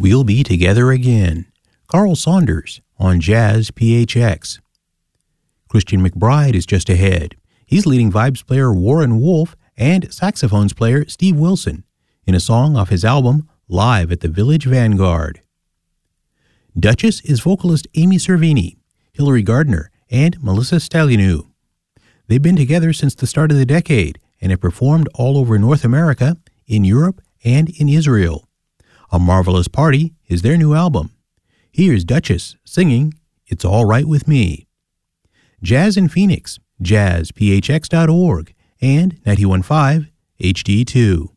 We'll Be Together Again, Carl Saunders on Jazz PHX. Christian McBride is just ahead. He's leading vibes player Warren Wolf and saxophones player Steve Wilson in a song off his album Live at the Village Vanguard. Duchess is vocalist Amy Cervini, Hilary Gardner, and Melissa Stallinou. They've been together since the start of the decade and have performed all over North America, in Europe, and in Israel. A Marvelous Party is their new album. Here's Duchess singing It's All Right With Me. Jazz in Phoenix, jazzphx.org, and 91.5 HD2.